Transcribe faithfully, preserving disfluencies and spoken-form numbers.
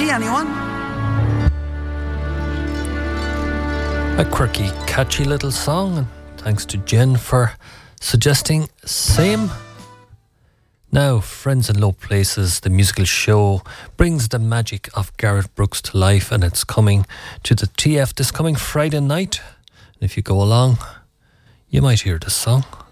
See anyone? A quirky, catchy little song, and thanks to Jen for suggesting same. Now, Friends in Low Places, the musical show, brings the magic of Gareth Brooks to life, and it's coming to the T F this coming Friday night. And if you go along, you might hear this song.